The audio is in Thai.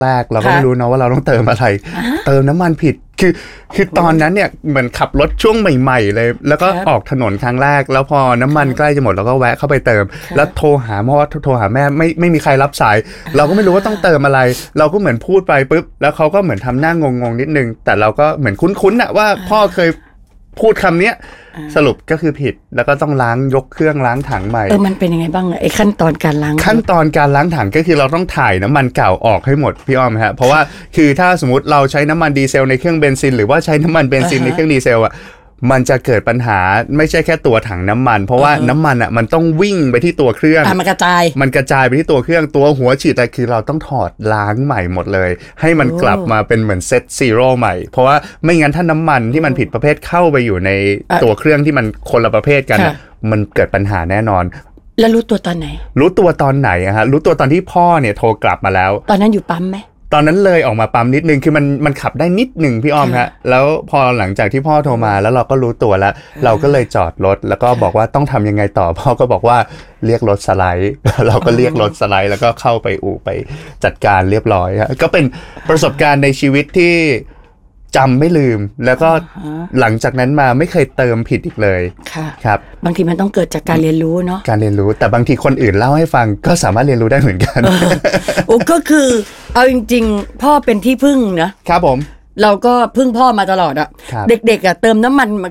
แรกเราก็ไม่รู้เนาะว่าเราต้องเติมอะไรเติมน้ำมันผิดคือตอนนั้นเนี่ยเหมือนขับรถช่วงใหม่ๆเลยแล้วก็ออกถนนครั้งแรกแล้วพอน้ำมันใกล้จะหมดเราก็แวะเข้าไปเติมแล้วโทรหาพ่อโทรหาแม่ไม่มีใครรับสายเราก็ไม่รู้ว่าต้องเติมอะไรเราก็เหมือนพูดไปปุ๊บแล้วเขาก็เหมือนทำหน้างงนิดนึงแต่เราก็เหมือนคุ้นๆน่ะว่าพ่อเคยพูดคำนี้สรุปก็คือผิดแล้วก็ต้องล้างยกเครื่องล้างถังใหม่มันเป็นยังไงบ้างไอ้ขั้นตอนการล้างถังก็คือเราต้องถ่ายน้ำมันเก่าออกให้หมดพี่อ้อมฮะเพราะว่าคือถ้าสมมติเราใช้น้ำมันดีเซลในเครื่องเบนซินหรือว่าใช้น้ำมันเบนซินในเครื่องดีเซลอ่ะมันจะเกิดปัญหาไม่ใช่แค่ตัวถังน้ำมันเพราะว่าน้ำมันอ่ะมันต้องวิ่งไปที่ตัวเครื่องมันกระจายไปที่ตัวเครื่องตัวหัวฉีดแต่คือเราต้องถอดล้างใหม่หมดเลยให้มันกลับมาเป็นเหมือนเซตซีโร่ใหม่เพราะว่าไม่งั้นถ้าน้ำมันที่มันผิดประเภทเข้าไปอยู่ในตัวเครื่องที่มันคนละประเภทกันมันเกิดปัญหาแน่นอนแล้วรู้ตัวตอนไหนรู้ตัวตอนไหนอะฮะรู้ตัวตอนที่พ่อเนี่ยโทรกลับมาแล้วตอนนั้นอยู่ปั๊มไหมตอนนั้นเลยออกมาปั๊มนิดนึงคือมันขับได้นิดนึงพี่อ้อมฮะแล้วพอหลังจากที่พ่อโทรมาแล้วเราก็รู้ตัวแล้วเราก็เลยจอดรถแล้วก็บอกว่าต้องทำยังไงต่อพ่อก็บอกว่าเรียกรถสไลด์เราก็เรียกรถสไลด์แล้วก็เข้าไปอู่ไปจัดการเรียบร้อยฮะก็เป็นประสบการณ์ในชีวิตที่จำไม่ลืมแล้วก็หลังจากนั้นมาไม่เคยเติมผิดอีกเลยครับบางทีมันต้องเกิดจากการเรียนรู้เนาะการเรียนรู้แต่บางทีคนอื่นเล่าให้ฟังก็สามารถเรียนรู้ได้เหมือนกันก็คือเอาจริงๆพ่อเป็นที่พึ่งนะครับผมเราก็พึ่งพ่อมาตลอดอะเด็กๆอะเติมน้ำมัน